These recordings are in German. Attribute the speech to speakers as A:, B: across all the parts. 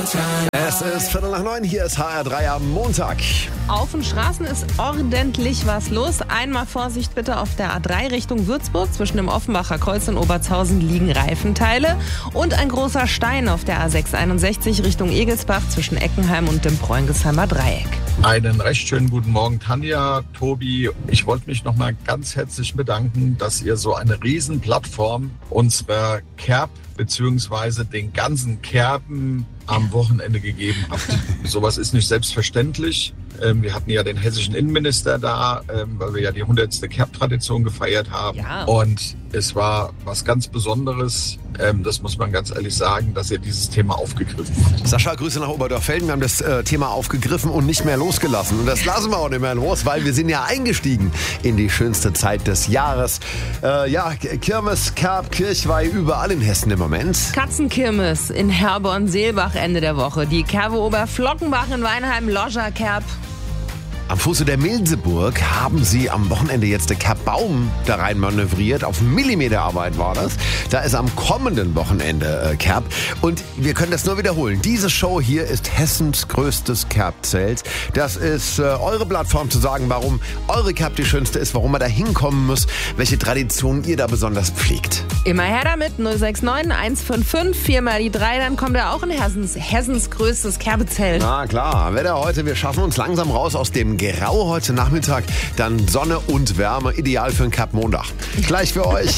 A: Es ist 8:45, hier ist HR3 am Montag.
B: Auf den Straßen ist ordentlich was los. Einmal Vorsicht bitte auf der A3 Richtung Würzburg. Zwischen dem Offenbacher Kreuz und Obertshausen liegen Reifenteile. Und ein großer Stein auf der A661 Richtung Egelsbach zwischen Eckenheim und dem Bräungesheimer Dreieck.
C: Einen recht schönen guten Morgen, Tanja, Tobi. Ich wollte mich noch mal ganz herzlich bedanken, dass ihr so eine Riesenplattform unserer Kerb bzw. den ganzen Kerben am Wochenende gegeben habt. Sowas ist nicht selbstverständlich. Wir hatten ja den hessischen Innenminister da, weil wir ja die 100. Kerb-Tradition gefeiert haben.
B: Ja.
C: Und es war was ganz Besonderes, das muss man ganz ehrlich sagen, dass ihr dieses Thema aufgegriffen habt.
A: Sascha, Grüße nach Oberdorf-Felden. Wir haben das Thema aufgegriffen und nicht mehr losgelassen. Und das lassen wir auch nicht mehr los, weil wir sind ja eingestiegen in die schönste Zeit des Jahres. Kirmes, Kerb, Kirchweih, überall in Hessen im Moment.
B: Katzenkirmes in Herborn-Seelbach Ende der Woche. Die Kerbe Oberflockenbach in Weinheim, Loscher Kerb.
A: Am Fuße der Milseburg haben sie am Wochenende jetzt den Kerbbaum da rein manövriert. Auf Millimeterarbeit war das. Da ist am kommenden Wochenende Kerb. Und wir können das nur wiederholen. Diese Show hier ist Hessens größtes Kerbzelt. Das ist eure Plattform zu sagen, warum eure Kerb die schönste ist, warum man da hinkommen muss, welche Traditionen ihr da besonders pflegt.
B: Immer her damit, 069 155 4 mal die 3, dann kommt er auch in Hessens größtes Kerbezelt.
A: Na klar, Wetter heute, wir schaffen uns langsam raus aus dem Grau heute Nachmittag, dann Sonne und Wärme, ideal für einen Kerbmontag. Gleich für euch.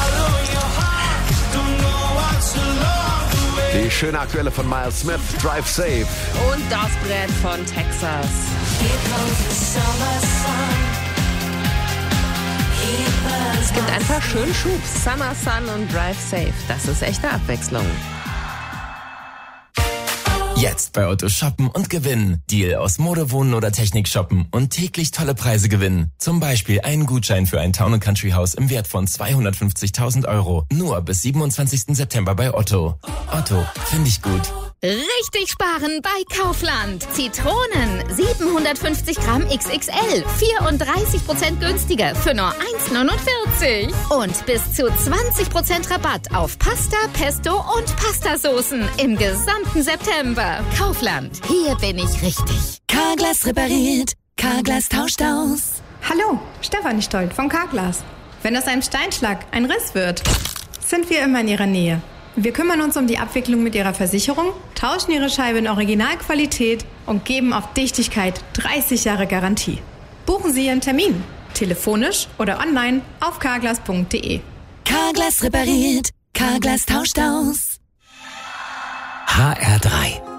A: Die schöne Aktuelle von Miles Smith, Drive Safe.
B: Und das Brett von Texas. Es gibt einfach schön Schub. Summer Sun und Drive Safe. Das ist echte Abwechslung.
D: Jetzt bei Otto shoppen und gewinnen. Deal aus Mode, Wohnen oder Technik shoppen und täglich tolle Preise gewinnen. Zum Beispiel einen Gutschein für ein Town & Country Haus im Wert von 250.000 €. Nur bis 27. September bei Otto. Otto, finde ich gut.
E: Richtig sparen bei Kaufland. Zitronen 750 Gramm XXL, 34% günstiger für nur 1,49. Und bis zu 20% Rabatt auf Pasta, Pesto und Pastasoßen im gesamten September. Kaufland, hier bin ich richtig.
F: Carglass repariert, Carglass tauscht aus.
G: Hallo, Stefanie Stolt von Carglass. Wenn aus einem Steinschlag ein Riss wird, sind wir immer in Ihrer Nähe. Wir kümmern uns um die Abwicklung mit Ihrer Versicherung, tauschen Ihre Scheibe in Originalqualität und geben auf Dichtigkeit 30 Jahre Garantie. Buchen Sie Ihren Termin, telefonisch oder online auf carglass.de.
F: Carglass repariert, Carglass tauscht aus.
D: HR3